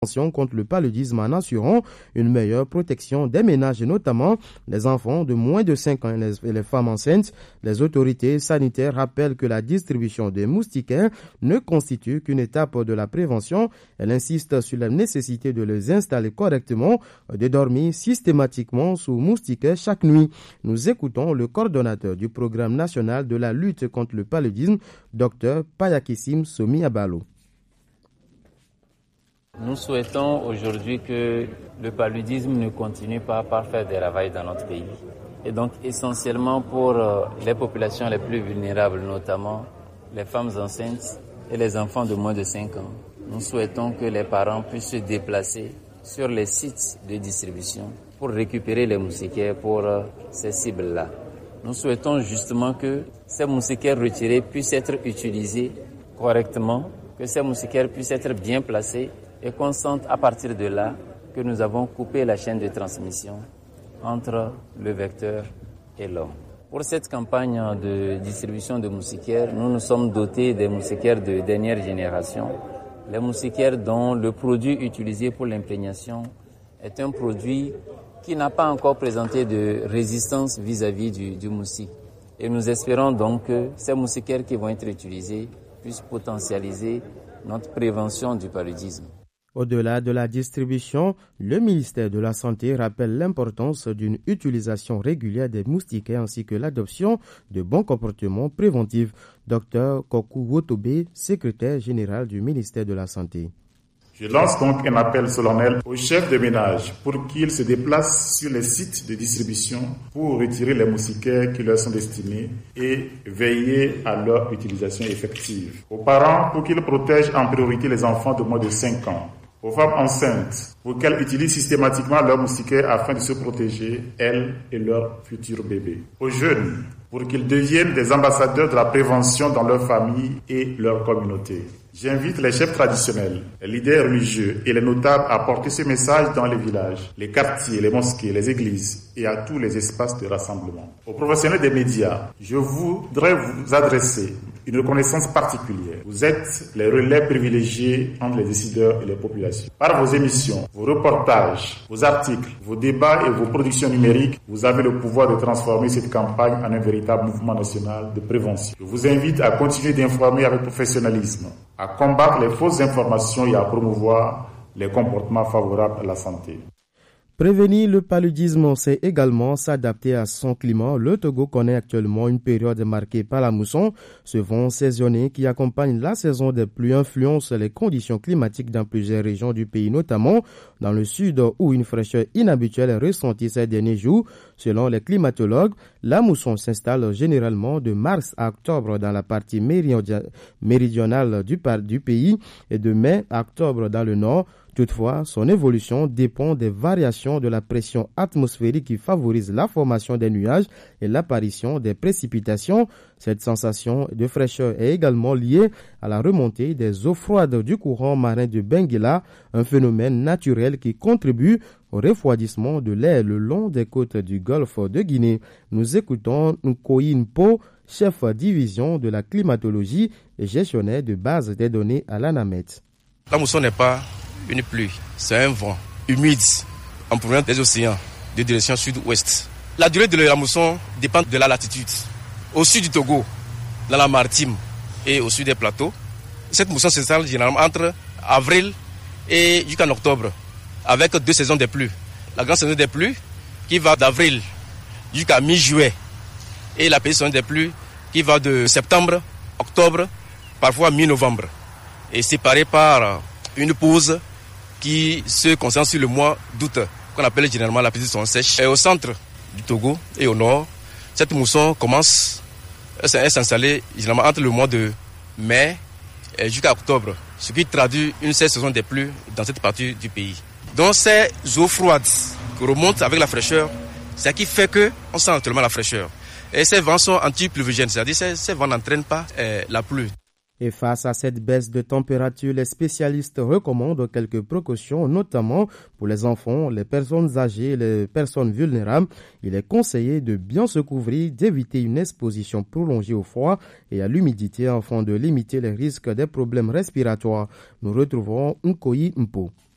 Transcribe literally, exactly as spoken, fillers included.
contre le paludisme en assurant une meilleure protection des ménages et notamment les enfants de moins de cinq ans et les femmes enceintes. Les autorités sanitaires rappellent que la distribution des moustiquaires ne constitue qu'une étape de la prévention. Elle insiste sur la nécessité de les installer correctement, de dormir systématiquement sous moustiquaires chaque nuit. Nous écoutons le coordonnateur du programme national de la lutte contre le paludisme, Dr Payakissim Somi Abalo. Nous souhaitons aujourd'hui que le paludisme ne continue pas par faire des ravages dans notre pays. Et donc essentiellement pour les populations les plus vulnérables, notamment les femmes enceintes et les enfants de moins de cinq ans. Nous souhaitons que les parents puissent se déplacer sur les sites de distribution pour récupérer les moustiquaires pour ces cibles-là. Nous souhaitons justement que ces moustiquaires retirés puissent être utilisés correctement, que ces moustiquaires puissent être bien placés et qu'on sente à partir de là que nous avons coupé la chaîne de transmission entre le vecteur et l'homme. Pour cette campagne de distribution de moustiquaires, nous nous sommes dotés des moustiquaires de dernière génération, les moustiquaires dont le produit utilisé pour l'imprégnation est un produit qui n'a pas encore présenté de résistance vis-à-vis du, du moustique. Et nous espérons donc que ces moustiquaires qui vont être utilisés puissent potentialiser notre prévention du paludisme. Au-delà de la distribution, le ministère de la Santé rappelle l'importance d'une utilisation régulière des moustiquaires ainsi que l'adoption de bons comportements préventifs. Docteur Kokou Wotobe, secrétaire général du ministère de la Santé. Je lance donc un appel solennel aux chefs de ménage pour qu'ils se déplacent sur les sites de distribution pour retirer les moustiquaires qui leur sont destinés et veiller à leur utilisation effective. Aux parents pour qu'ils protègent en priorité les enfants de moins de cinq ans. Aux femmes enceintes pour qu'elles utilisent systématiquement leurs moustiquaires afin de se protéger, elles et leurs futurs bébés. Aux jeunes pour qu'ils deviennent des ambassadeurs de la prévention dans leur famille et leur communauté. J'invite les chefs traditionnels, les leaders religieux et les notables à porter ce message dans les villages, les quartiers, les mosquées, les églises et à tous les espaces de rassemblement. Aux professionnels des médias, je voudrais vous adresser une reconnaissance particulière. Vous êtes les relais privilégiés entre les décideurs et les populations. Par vos émissions, vos reportages, vos articles, vos débats et vos productions numériques, vous avez le pouvoir de transformer cette campagne en un véritable mouvement national de prévention. Je vous invite à continuer d'informer avec professionnalisme, à combattre les fausses informations et à promouvoir les comportements favorables à la santé. Prévenir le paludisme, c'est également s'adapter à son climat. Le Togo connaît actuellement une période marquée par la mousson, ce vent saisonnier qui accompagne la saison des pluies influence les conditions climatiques dans plusieurs régions du pays, notamment dans le sud où une fraîcheur inhabituelle est ressentie ces derniers jours. Selon les climatologues, la mousson s'installe généralement de mars à octobre dans la partie méridionale du, du pays et de mai à octobre dans le nord. Toutefois, son évolution dépend des variations de la pression atmosphérique qui favorise la formation des nuages et l'apparition des précipitations. Cette sensation de fraîcheur est également liée à la remontée des eaux froides du courant marin de Benguela, un phénomène naturel qui contribue au refroidissement de l'air le long des côtes du golfe de Guinée. Nous écoutons Nkoyi Mpo, chef division de la climatologie et gestionnaire de base des données à l'ANAMET. La mousson n'est pas une pluie, c'est un vent humide en provenance des océans de direction sud-ouest. La durée de la mousson dépend de la latitude. Au sud du Togo, dans la Maritime et au sud des plateaux, cette mousson s'installe généralement entre avril et jusqu'en octobre, avec deux saisons des pluies. La grande saison des pluies qui va d'avril jusqu'à mi-juillet et la petite saison des pluies qui va de septembre, octobre, parfois mi-novembre, et séparée par une pause qui se concentre sur le mois d'août, qu'on appelle généralement la petite saison sèche. Et au centre du Togo et au nord, cette mousson commence à s'installer généralement entre le mois de mai jusqu'à octobre, ce qui traduit une saison des pluies dans cette partie du pays. Donc ces eaux froides qui remontent avec la fraîcheur, c'est ce qui fait qu'on sent actuellement la fraîcheur. Et ces vents sont anti-pluvigènes, c'est-à-dire que ces vents n'entraînent pas euh, la pluie. Et face à cette baisse de température, les spécialistes recommandent quelques précautions, notamment pour les enfants, les personnes âgées et les personnes vulnérables. Il est conseillé de bien se couvrir, d'éviter une exposition prolongée au froid et à l'humidité afin de limiter les risques des problèmes respiratoires. Nous retrouvons Nkoyi Mpo.